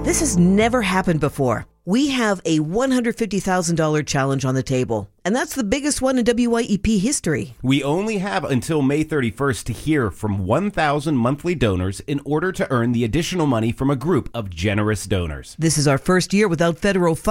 This has never happened before. We have a $150,000 challenge on the table, and that's the biggest one in WYEP history. We only have until May 31st to hear from 1,000 monthly donors in order to earn the additional money from a group of generous donors. This is our first year without federal funding.